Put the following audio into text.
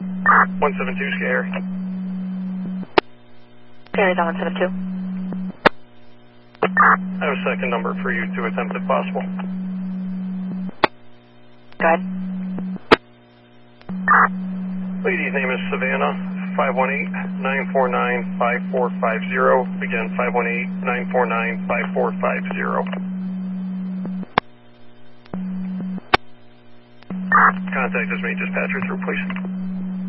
172 Scare. Scare is on 172. I have a second number for you to attempt if possible. Go ahead. Lady's name is Savannah, 518-949-5450. Again, 518-949-5450. Contact as main dispatcher through, please.